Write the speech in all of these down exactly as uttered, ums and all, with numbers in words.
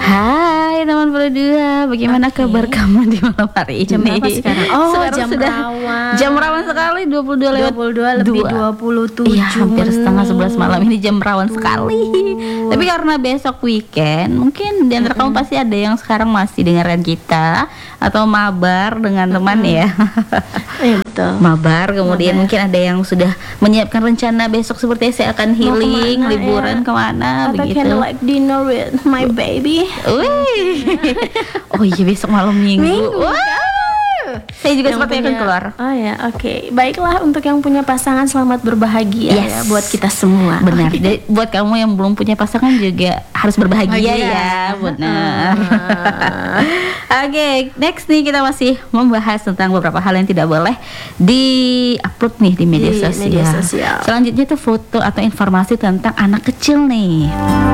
Hai teman berdua, bagaimana okay. kabar kamu di malam hari ini? Jam berapa sekarang? Oh, sekarang jam sudah rawan. Jam rawan sekali, dua puluh dua lewat dua puluh dua lebih dua puluh tujuh. Iya, hampir setengah sebelas malam ini jam rawan Tuh. sekali. Tapi karena besok weekend, mungkin di antara mm-hmm. kamu pasti ada yang sekarang masih dengerin kita atau mabar dengan mm-hmm. teman ya. Iya betul. Mabar, kemudian mabar. Mungkin ada yang sudah menyiapkan rencana besok seperti saya akan healing, kemana, liburan ya? Kemana atau begitu. Atau like dinner with my baby. Wih. Oh iya, besok malam minggu. Minggu. Wah. Saya juga seperti akan keluar. Oh ya, oke. Okay. Baiklah, untuk yang punya pasangan selamat berbahagia yes. ya buat kita semua. Benar. Jadi buat kamu yang belum punya pasangan juga harus berbahagia Bahagia. ya. Benar. Uh. Oke, okay, next nih kita masih membahas tentang beberapa hal yang tidak boleh di-upload nih di media, di sosial. media sosial. Selanjutnya itu foto atau informasi tentang anak kecil nih.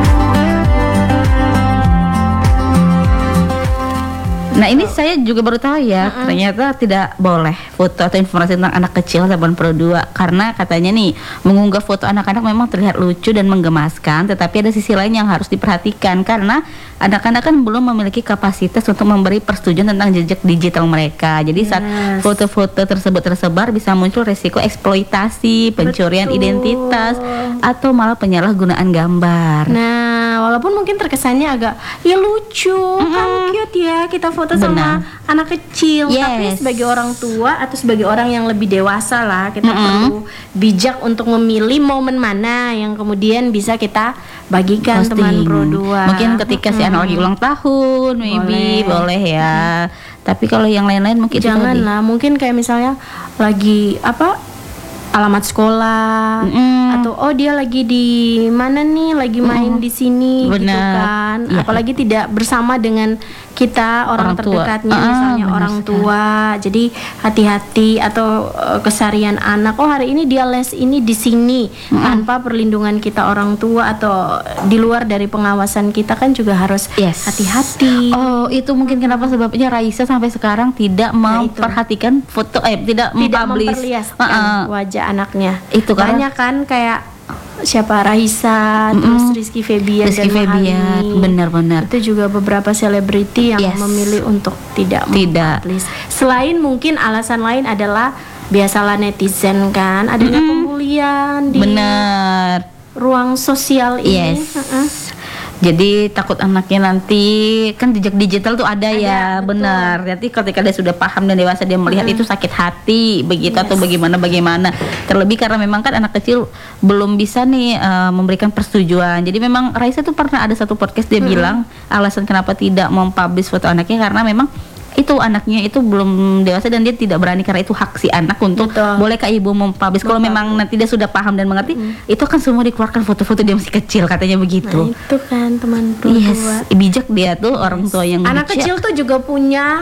Nah ini saya juga baru tahu ya, mm-hmm. ternyata tidak boleh foto atau informasi tentang anak kecil zaman Pro dua. Karena katanya nih, mengunggah foto anak-anak memang terlihat lucu dan menggemaskan, tetapi ada sisi lain yang harus diperhatikan. Karena anak-anak kan belum memiliki kapasitas untuk memberi persetujuan tentang jejak digital mereka. Jadi saat yes. foto-foto tersebut tersebar, bisa muncul resiko eksploitasi, pencurian Betul. identitas, atau malah penyalahgunaan gambar. Nah, walaupun mungkin terkesannya agak, ya lucu, mm-hmm. kan cute ya, kita foto sama Benar. anak kecil, yes. tapi sebagai orang tua atau sebagai orang yang lebih dewasa lah, kita mm-hmm. perlu bijak untuk memilih momen mana yang kemudian bisa kita bagikan Posting. teman Pro dua. Mungkin ketika mm-hmm. si anak lagi ulang tahun, maybe boleh, boleh ya. Mm-hmm. Tapi kalau yang lain-lain mungkin jangan lah. Mungkin kayak misalnya lagi apa? alamat sekolah mm. atau oh dia lagi di mana nih lagi main mm. di sini Benar. gitu kan ya. Apalagi tidak bersama dengan kita orang, orang terdekatnya ah, misalnya orang tua sekali. Jadi hati-hati atau uh, keseharian anak oh hari ini dia les ini di sini mm. tanpa perlindungan kita orang tua atau di luar dari pengawasan kita kan juga harus yes. hati-hati. Oh itu mungkin kenapa sebabnya Raisa sampai sekarang tidak nah, memperhatikan itu. foto eh tidak, tidak mempublish memperlihatkan uh-uh. wajah anaknya. Itu kan banyak kan kayak siapa Raisa, mm-hmm. terus Rizky Febian Rizky dan Febian, benar-benar. Itu juga beberapa selebriti yang yes. memilih untuk tidak tidak. mempublish. Selain mungkin alasan lain adalah biasalah netizen kan, adanya mm-hmm. pembulian di benar. ruang sosial ini. Yes. Uh-uh. Jadi takut anaknya nanti kan jejak digital tuh ada, ada ya, betul. benar. Nanti ketika dia sudah paham dan dewasa dia melihat hmm. itu sakit hati, begitu yes. atau bagaimana bagaimana. Terlebih karena memang kan anak kecil belum bisa nih uh, memberikan persetujuan. Jadi memang Raisa tuh pernah ada satu podcast dia hmm. bilang alasan kenapa tidak mempublish foto anaknya karena memang itu anaknya itu belum dewasa dan dia tidak berani karena itu hak si anak untuk Betul. bolehkah ibu mempublish. Kalau memang nanti dia sudah paham dan mengerti, mm. itu akan semua dikeluarkan foto-foto dia masih kecil katanya begitu. Nah, itu kan teman tua. Yes, bijak dia tuh yes. orang tua yang anak bijak. Kecil tuh juga punya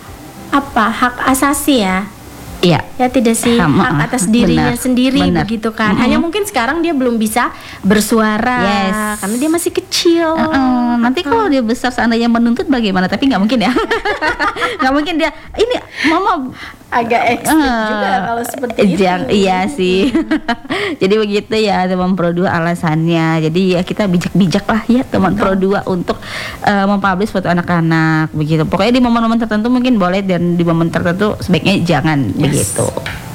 apa hak asasi ya. Iya. Ya tidak sih Sama, hak atas dirinya benar, sendiri benar. begitu kan. Mm-hmm. Hanya mungkin sekarang dia belum bisa bersuara yes. karena dia masih kecil. Uh-uh. Nanti kalau dia besar seandainya menuntut bagaimana? Tapi nggak mungkin ya. Nggak mungkin dia. Ini mama agak ekstrim uh, juga kalau seperti itu. Jang, iya sih. Jadi begitu ya teman Pro dua alasannya. Jadi ya kita bijak-bijak lah ya teman Pro dua untuk uh, mempublish foto anak-anak begitu. Pokoknya di momen-momen tertentu mungkin boleh dan di momen tertentu sebaiknya jangan yes. begitu.